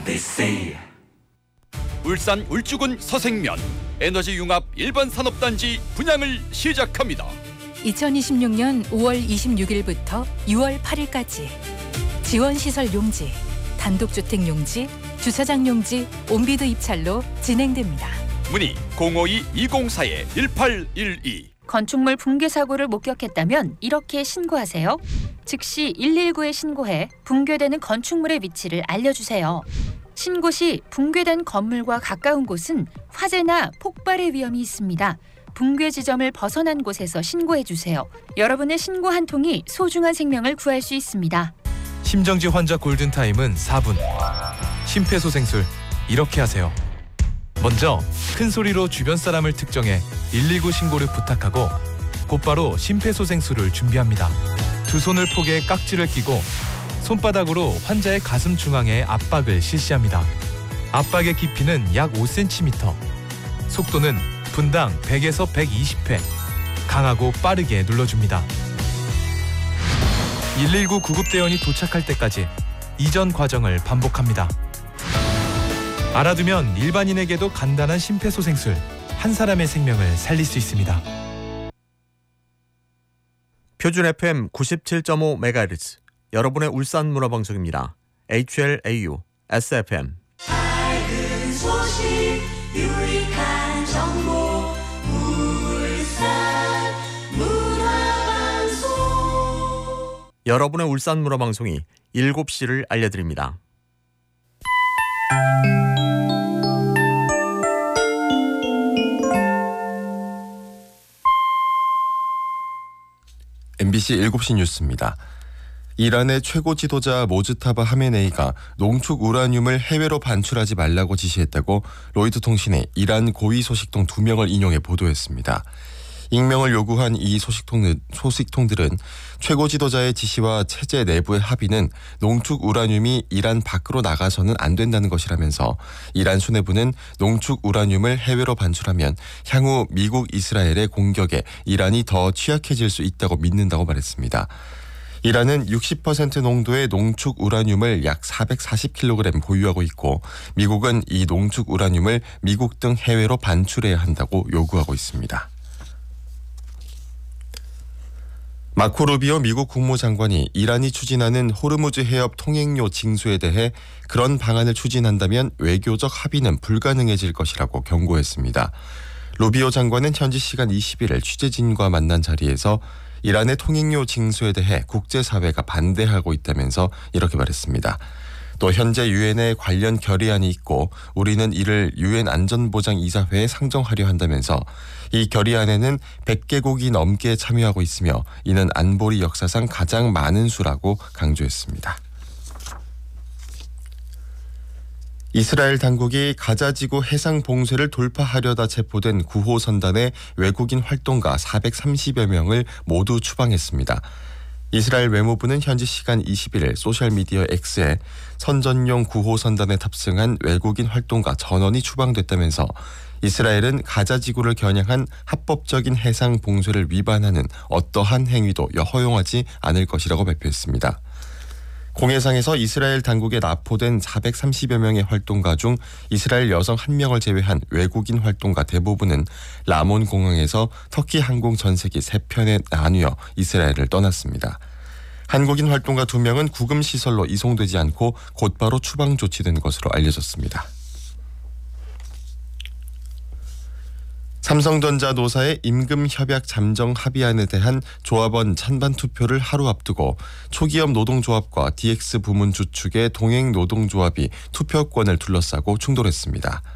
울산 울주군 서생면 에너지 융합 일반 산업단지 분양을 시작합니다. 2026년 5월 26일부터 6월 8일까지 지원시설 용지, 단독주택 용지, 주차장 용지, 온비드 입찰로 진행됩니다. 문의 052-204-1812. 건축물 붕괴 사고를 목격했다면 이렇게 신고하세요. 즉시 119에 신고해 붕괴되는 건축물의 위치를 알려주세요. 신고 시 붕괴된 건물과 가까운 곳은 화재나 폭발의 위험이 있습니다. 붕괴 지점을 벗어난 곳에서 신고해주세요. 여러분의 신고 한 통이 소중한 생명을 구할 수 있습니다. 심정지 환자 골든타임은 4분. 심폐소생술 이렇게 하세요. 먼저 큰 소리로 주변 사람을 특정해 119 신고를 부탁하고 곧바로 심폐소생술을 준비합니다. 두 손을 포개 깍지를 끼고 손바닥으로 환자의 가슴 중앙에 압박을 실시합니다. 압박의 깊이는 약 5cm. 속도는 분당 100에서 120회. 강하고 빠르게 눌러줍니다. 119 구급대원이 도착할 때까지 이전 과정을 반복합니다. 알아두면 일반인에게도 간단한 심폐소생술, 한 사람의 생명을 살릴 수 있습니다. 표준 FM 97.5MHz 여러분의 울산 문화방송입니다. HLAU SFM. 밝은 소식 유익한 정보 울산 문화방송. 여러분의 울산 문화방송이 7시를 알려드립니다. MBC 7시 뉴스입니다. 이란의 최고 지도자 모즈타바 하메네이가 농축 우라늄을 해외로 반출하지 말라고 지시했다고 로이터 통신이 이란 고위 소식통 2명을 인용해 보도했습니다. 익명을 요구한 이 소식통들은 최고 지도자의 지시와 체제 내부의 합의는 농축 우라늄이 이란 밖으로 나가서는 안 된다는 것이라면서 이란 수뇌부는 농축 우라늄을 해외로 반출하면 향후 미국 이스라엘의 공격에 이란이 더 취약해질 수 있다고 믿는다고 말했습니다. 이란은 60% 농도의 농축 우라늄을 약 440kg 보유하고 있고 미국은 이 농축 우라늄을 미국 등 해외로 반출해야 한다고 요구하고 있습니다. 마코 루비오 미국 국무장관이 이란이 추진하는 호르무즈 해협 통행료 징수에 대해 그런 방안을 추진한다면 외교적 합의는 불가능해질 것이라고 경고했습니다. 루비오 장관은 현지 시간 21일 취재진과 만난 자리에서 이란의 통행료 징수에 대해 국제사회가 반대하고 있다면서 이렇게 말했습니다. 또 현재 유엔에 관련 결의안이 있고 우리는 이를 유엔 안전보장이사회에 상정하려 한다면서 이 결의안에는 100개국이 넘게 참여하고 있으며 이는 안보리 역사상 가장 많은 수라고 강조했습니다. 이스라엘 당국이 가자지구 해상 봉쇄를 돌파하려다 체포된 구호선단의 외국인 활동가 430여 명을 모두 추방했습니다. 이스라엘 외무부는 현지 시간 21일 소셜미디어 X에 선전용 구호선단에 탑승한 외국인 활동가 전원이 추방됐다면서 이스라엘은 가자지구를 겨냥한 합법적인 해상 봉쇄를 위반하는 어떠한 행위도 허용하지 않을 것이라고 발표했습니다. 공해상에서 이스라엘 당국에 납포된 430여 명의 활동가 중 이스라엘 여성 1명을 제외한 외국인 활동가 대부분은 라몬 공항에서 터키 항공 전세기 3편에 나뉘어 이스라엘을 떠났습니다. 한국인 활동가 2명은 구금시설로 이송되지 않고 곧바로 추방 조치된 것으로 알려졌습니다. 삼성전자 노사의 임금 협약 잠정 합의안에 대한 조합원 찬반 투표를 하루 앞두고 초기업 노동조합과 DX 부문 주축의 동행 노동조합이 투표권을 둘러싸고 충돌했습니다.